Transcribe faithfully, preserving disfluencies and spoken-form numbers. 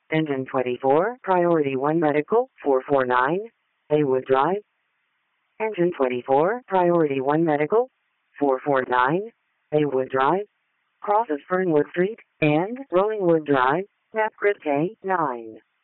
Engine twenty-four, Priority one Medical, four four nine, Haywood Drive. Engine twenty-four, Priority one Medical, four four nine, Haywood Drive. Crosses Fernwood Street and Rollingwood Drive, Map Grid K nine.